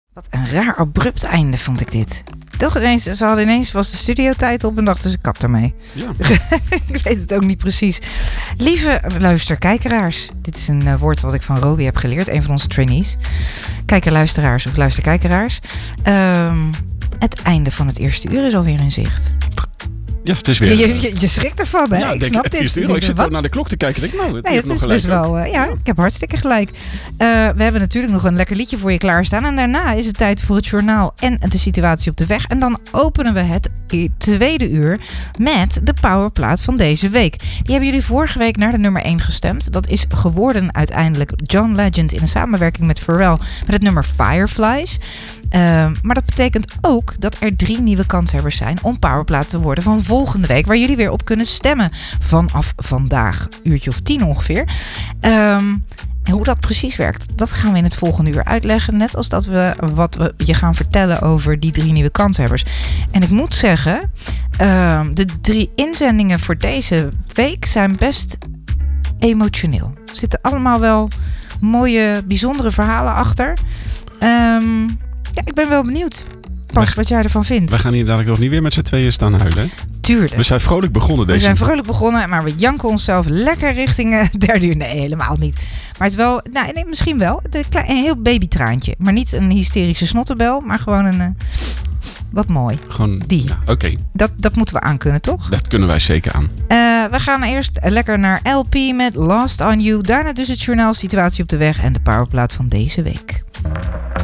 Wat een raar abrupt einde vond ik dit. Toch ineens, ze hadden ineens was de studiotijd op en dachten ze kap daarmee. Ja. Ik weet het ook niet precies. Lieve luisterkijkeraars. Dit is een woord wat ik van Roby heb geleerd. Een van onze trainees. Kijkerluisteraars of luisterkijkeraars. Het einde van het eerste uur is alweer in zicht. Ja, het is weer... Je schrikt ervan, hè? Ja, ik snap dit. Ik zit zo naar de klok te kijken. Ik denk, het is best wel... ik heb hartstikke gelijk. We hebben natuurlijk nog een lekker liedje voor je klaarstaan. En daarna is het tijd voor het journaal en de situatie op de weg. En dan openen we het tweede uur met de powerplaat van deze week. Die hebben jullie vorige week naar de nummer 1 gestemd. Dat is geworden uiteindelijk John Legend in een samenwerking met Pharrell met het nummer Fireflies. Maar dat betekent ook dat er 3 nieuwe kanshebbers zijn om powerplaat te worden van volgende week, waar jullie weer op kunnen stemmen vanaf vandaag, uurtje of 10 ongeveer. En hoe dat precies werkt, dat gaan we in het volgende uur uitleggen. Net als dat we je gaan vertellen over die 3 nieuwe kanshebbers. En ik moet zeggen, de 3 inzendingen voor deze week zijn best emotioneel. Er zitten allemaal wel mooie, bijzondere verhalen achter. Ik ben wel benieuwd, Pas, wat jij ervan vindt. We gaan hier dadelijk nog niet weer met z'n tweeën staan huilen, hè? Tuurlijk. We zijn vrolijk begonnen deze. We zijn vrolijk begonnen, maar we janken onszelf lekker richting derde uur. Nee, helemaal niet. Maar het is wel, nee, misschien wel. Een heel babytraantje. Maar niet een hysterische snottenbel, maar gewoon een... Wat mooi. Gewoon, die. Ja, oké. Dat moeten we aankunnen, toch? Dat kunnen wij zeker aan. We gaan eerst lekker naar LP met Lost on You. Daarna dus het journaal, situatie op de weg en de powerplaat van deze week.